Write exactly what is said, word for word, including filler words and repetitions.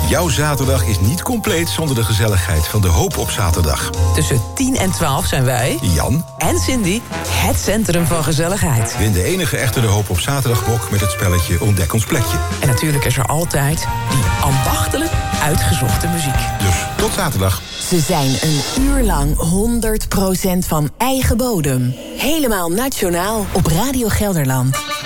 Jouw zaterdag is niet compleet zonder de gezelligheid van de Hoop op zaterdag. Tussen tien en twaalf zijn wij, Jan en Cindy, het centrum van gezelligheid. Win de enige echte de Hoop op zaterdagbok met het spelletje Ontdek ons plekje. En natuurlijk is er altijd die ambachtelijk uitgezochte muziek. Dus tot zaterdag. Ze zijn een uur lang honderd procent van eigen bodem. Helemaal nationaal op Radio Gelderland.